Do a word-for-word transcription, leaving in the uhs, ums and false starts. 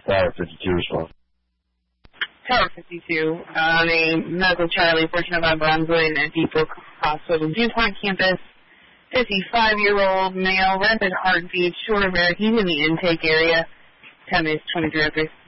Tower fifty-two response. Tower fifty-two, on a medical Charlie, fourteen oh five Bronzeway at Depot Hospital, DuPont campus, fifty-five-year-old male, rapid heartbeat, short of air, he's in the intake area, ten minutes, twenty-three oh three.